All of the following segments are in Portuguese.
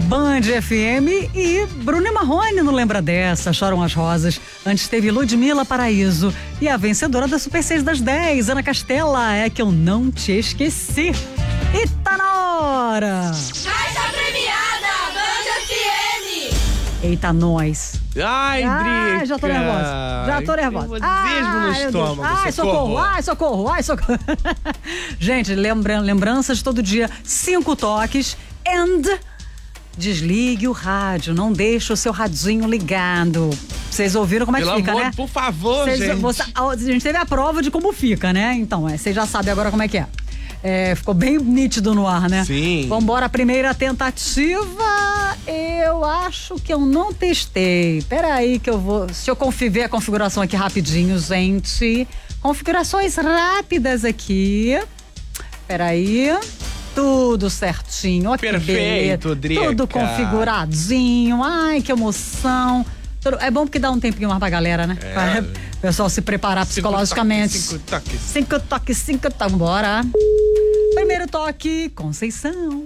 Band FM e Bruno e Marrone não lembra dessa, Choram as Rosas. Antes teve Ludmilla Paraíso e a vencedora da Super 6 das 10, Ana Castela, É Que Eu Não Te Esqueci. E tá na hora! Caixa premiada, Band FM! Eita, nós! Ai, Drica! Já tô nervosa. Já tô nervosa. Nervosismo no estômago. Ai, socorro! Ai, socorro! Ai, socorro! Gente, lembranças todo dia. 5 toques and desligue o rádio. Não deixe o seu radinho ligado. Vocês ouviram como é que fica, né? Por favor, gente. A gente teve a prova de como fica, né? Então, vocês já sabem agora como é que é. Ficou bem nítido no ar, né? Sim. Vambora, primeira tentativa. Eu acho que eu não testei. Peraí que eu vou... Deixa eu ver a configuração aqui rapidinho, gente. Configurações rápidas aqui. Peraí. Tudo certinho. Olha perfeito, Drica. Tudo configuradinho. Ai, que emoção. É bom porque dá um tempinho mais pra galera, né? Pra o pessoal se preparar psicologicamente. 5 toques. 5 toques, 5 toques. Bora. Primeiro toque, Conceição.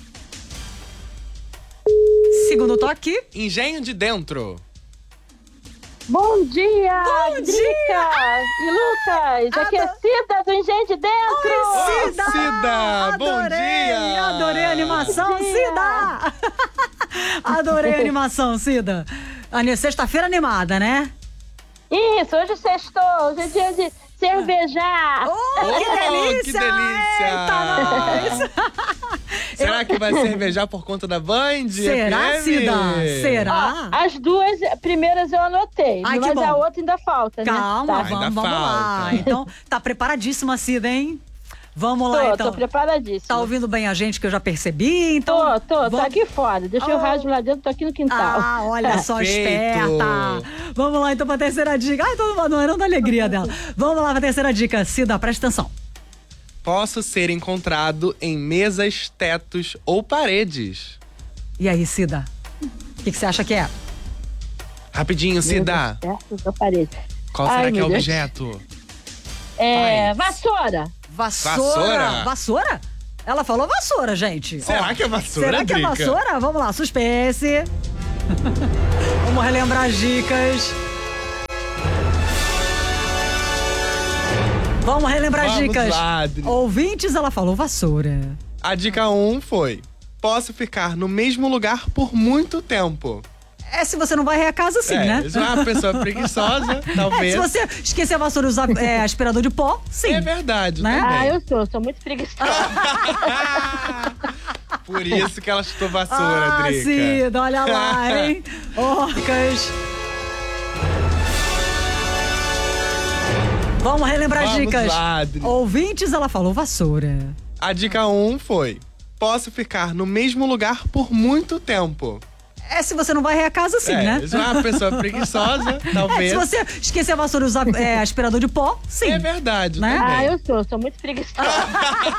Segundo toque, Engenho de Dentro. Bom dia, Bom Drica dia! e Lucas. Aqui é Cida do Engenho de Dentro. Oi, Cida! Cida, bom dia! Adorei a animação, Bom dia! Cida! Adorei a animação, Cida. Sexta-feira animada, né? Isso, hoje sextou, hoje é dia de cervejar. Que delícia! Que delícia! Eita, nós! Será que vai cervejar por conta da Band? Será, FM? Cida? Será? As duas primeiras eu anotei, Ai, que mas bom. a outra ainda falta, Calma, né? Ainda vamos lá. falta. Então, tá preparadíssima, Cida, hein? Vamos lá, então. Tô preparadíssima. Tá ouvindo bem a gente, que eu já percebi, então... Tô vamos... aqui fora. Deixei o rádio lá dentro, tô aqui no quintal. Ah, olha só, Perfeito. esperta. Vamos lá, então, pra terceira dica. Ai, todo mundo não da alegria dela. Vamos lá pra terceira dica. Cida, presta atenção. Posso ser encontrado em mesas, tetos ou paredes. E aí, Cida? O que você acha que é? Rapidinho, Cida. Certo, da parede. Qual será Ai, que é o meu Deus. objeto? Vassoura. Vassoura. Vassoura? Ela falou vassoura, gente. Será que é vassoura, Será que é Drica? vassoura? Vamos lá, suspense. Vamos relembrar as dicas. Vamos relembrar as Vamos dicas. lá, Adri. Ouvintes, ela falou vassoura. A dica 1 foi: posso ficar no mesmo lugar por muito tempo. Se você não varrer a casa, sim, né? Se é uma pessoa preguiçosa, talvez. Se você esquecer a vassoura e usar aspirador de pó, sim. É verdade, Né? também. Eu sou muito preguiçosa. Por isso que ela chutou vassoura, Drica. Cida, olha lá, hein? Orcas. Vamos relembrar as Vamos dicas. lá, Adri. Ouvintes, ela falou vassoura. A dica 1 foi: posso ficar no mesmo lugar por muito tempo. Se você não varrer a casa, sim, né? Se é uma pessoa preguiçosa, talvez. Se você esquecer a vassoura e usar aspirador de pó, sim. É verdade, Né? também. Eu sou muito preguiçosa.